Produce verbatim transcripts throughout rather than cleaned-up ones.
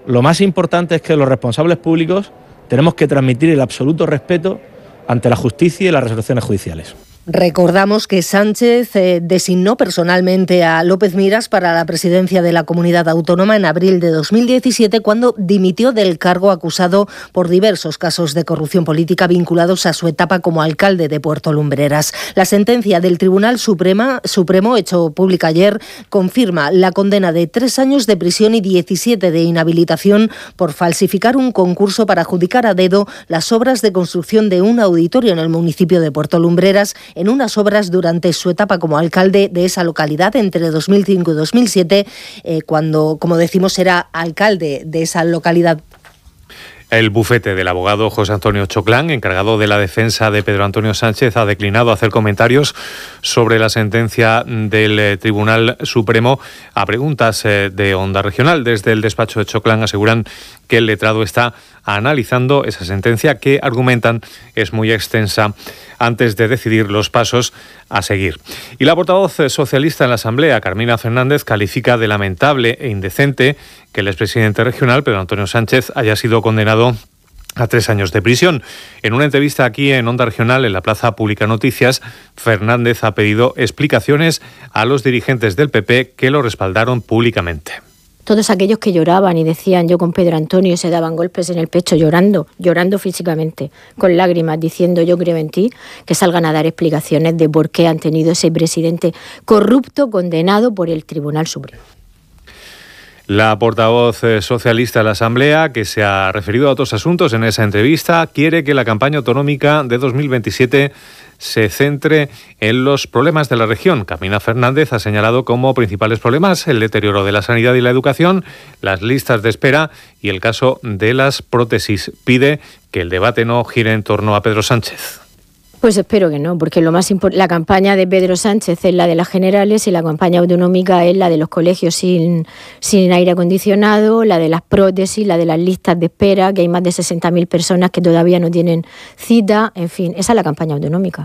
lo más importante es que los responsables públicos tenemos que transmitir el absoluto respeto ante la justicia y las resoluciones judiciales. Recordamos que Sánchez eh, designó personalmente a López Miras para la presidencia de la Comunidad Autónoma en abril de dos mil diecisiete, cuando dimitió del cargo acusado por diversos casos de corrupción política vinculados a su etapa como alcalde de Puerto Lumbreras. La sentencia del Tribunal Suprema, Supremo, hecho pública ayer, confirma la condena de tres años de prisión y diecisiete de inhabilitación por falsificar un concurso para adjudicar a dedo las obras de construcción de un auditorio en el municipio de Puerto Lumbreras, en unas obras durante su etapa como alcalde de esa localidad entre dos mil cinco y dos mil siete, eh, cuando, como decimos, era alcalde de esa localidad. El bufete del abogado José Antonio Choclán, encargado de la defensa de Pedro Antonio Sánchez, ha declinado hacer comentarios sobre la sentencia del Tribunal Supremo a preguntas de Onda Regional. Desde el despacho de Choclán aseguran que el letrado está analizando esa sentencia que, argumentan, es muy extensa antes de decidir los pasos a seguir. Y la portavoz socialista en la Asamblea, Carmina Fernández, califica de lamentable e indecente que el expresidente regional, Pedro Antonio Sánchez, haya sido condenado a tres años de prisión. En una entrevista aquí en Onda Regional, en la Plaza Pública Noticias, Fernández ha pedido explicaciones a los dirigentes del P P que lo respaldaron públicamente. Todos aquellos que lloraban y decían yo con Pedro Antonio, se daban golpes en el pecho llorando, llorando físicamente, con lágrimas, diciendo yo creo en ti, que salgan a dar explicaciones de por qué han tenido ese presidente corrupto condenado por el Tribunal Supremo. La portavoz socialista de la Asamblea, que se ha referido a otros asuntos en esa entrevista, quiere que la campaña autonómica de dos mil veintisiete se centre en los problemas de la región. Carmina Fernández ha señalado como principales problemas el deterioro de la sanidad y la educación, las listas de espera y el caso de las prótesis. Pide que el debate no gire en torno a Pedro Sánchez. Pues espero que no, porque lo más import- la campaña de Pedro Sánchez es la de las generales y la campaña autonómica es la de los colegios sin, sin aire acondicionado, la de las prótesis, la de las listas de espera, que hay más de sesenta mil personas que todavía no tienen cita, en fin, esa es la campaña autonómica.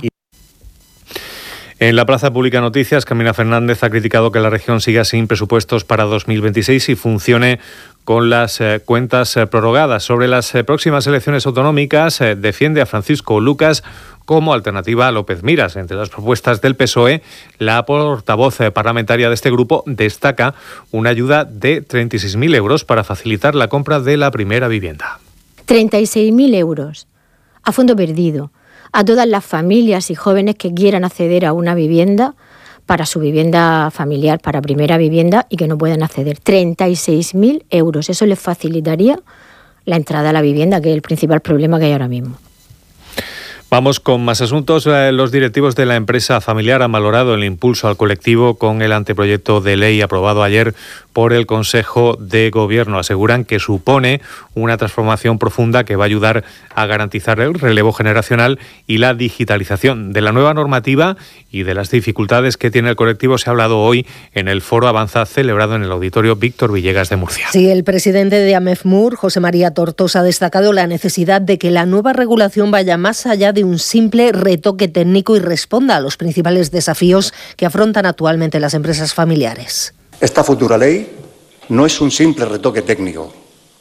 En la Plaza Pública Noticias, Carmina Fernández ha criticado que la región siga sin presupuestos para dos mil veintiséis y funcione con las eh, cuentas eh, prorrogadas. Sobre las eh, próximas elecciones autonómicas, eh, defiende a Francisco Lucas como alternativa a López Miras. Entre las propuestas del P S O E, la portavoz eh, parlamentaria de este grupo destaca una ayuda de treinta y seis mil euros para facilitar la compra de la primera vivienda. treinta y seis mil euros a fondo perdido a todas las familias y jóvenes que quieran acceder a una vivienda para su vivienda familiar, para primera vivienda, y que no puedan acceder. treinta y seis mil euros. Eso les facilitaría la entrada a la vivienda, que es el principal problema que hay ahora mismo. Vamos con más asuntos. Los directivos de la empresa familiar han valorado el impulso al colectivo con el anteproyecto de ley aprobado ayer por el Consejo de Gobierno. Aseguran que supone una transformación profunda que va a ayudar a garantizar el relevo generacional y la digitalización. De la nueva normativa y de las dificultades que tiene el colectivo se ha hablado hoy en el Foro Avanza celebrado en el Auditorio Víctor Villegas de Murcia. Sí, el presidente de AMEFMUR, José María Tortosa, ha destacado la necesidad de que la nueva regulación vaya más allá de un simple retoque técnico y responda a los principales desafíos que afrontan actualmente las empresas familiares. Esta futura ley no es un simple retoque técnico,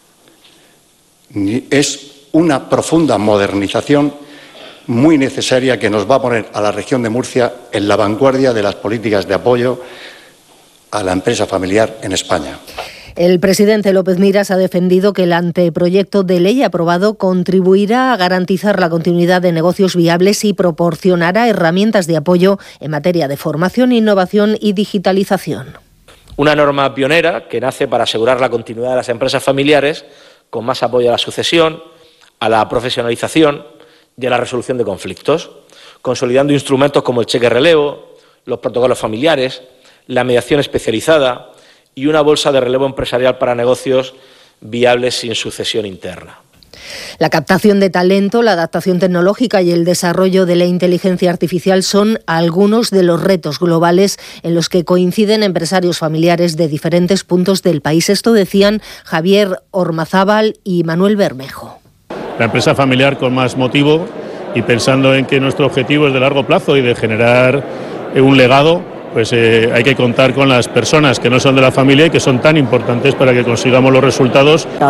es una profunda modernización muy necesaria que nos va a poner a la región de Murcia en la vanguardia de las políticas de apoyo a la empresa familiar en España. El presidente López Miras ha defendido que el anteproyecto de ley aprobado contribuirá a garantizar la continuidad de negocios viables y proporcionará herramientas de apoyo en materia de formación, innovación y digitalización. Una norma pionera que nace para asegurar la continuidad de las empresas familiares con más apoyo a la sucesión, a la profesionalización y a la resolución de conflictos, consolidando instrumentos como el cheque relevo, los protocolos familiares, la mediación especializada y una bolsa de relevo empresarial para negocios viables sin sucesión interna. La captación de talento, la adaptación tecnológica y el desarrollo de la inteligencia artificial son algunos de los retos globales en los que coinciden empresarios familiares de diferentes puntos del país. Esto decían Javier Ormazábal y Manuel Bermejo. La empresa familiar con más motivo y pensando en que nuestro objetivo es de largo plazo y de generar un legado, pues eh, hay que contar con las personas que no son de la familia y que son tan importantes para que consigamos los resultados.